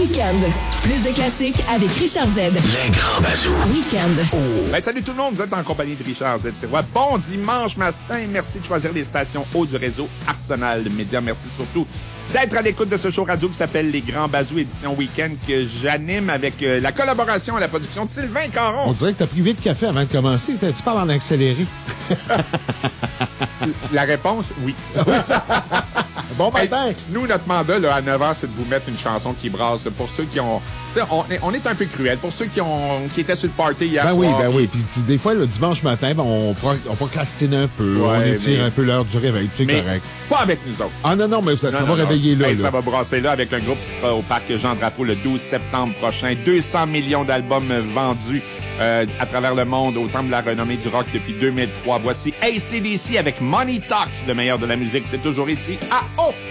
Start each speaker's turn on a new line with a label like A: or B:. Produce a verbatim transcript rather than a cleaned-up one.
A: Week-end. Plus de classiques avec Richard Z.
B: Les grands bazous.
A: Week-end.
C: Oh. Ben, salut tout le monde, vous êtes en compagnie de Richard Z. Sirois. Bon dimanche matin. Merci de choisir les stations haut du réseau Arsenal de Médias. Merci surtout d'être à l'écoute de ce show radio qui s'appelle Les Grands Bazous, édition Week-end, que j'anime avec euh, la collaboration à la production de Sylvain Caron.
D: On dirait que t'as pris huit cafés avant de commencer. Tu parles en accéléré.
C: La réponse, oui.
D: Bon matin.
C: Hey, nous, notre mandat là, à neuf heures, c'est de vous mettre une chanson qui brasse. Là, pour ceux qui ont... On est, on est un peu cruel. Pour ceux qui ont qui étaient sur le party hier
D: ben
C: soir.
D: Oui, ben
C: puis...
D: oui. Puis des fois, le dimanche matin, ben, on, pro, on procrastine un peu. Ouais, on étire mais... un peu l'heure du réveil. C'est correct.
C: Pas avec nous autres.
D: Ah non, non, mais ça,
C: non,
D: ça
C: non,
D: va
C: non.
D: réveiller là,
C: hey,
D: là.
C: Ça va brasser là avec un groupe qui sera au Parc Jean-Drapeau le douze septembre prochain. deux cents millions d'albums vendus euh, à travers le monde au temple de la renommée du rock depuis deux mille trois. Voici A C D C avec Money Talks, le meilleur de la musique. C'est toujours ici à O.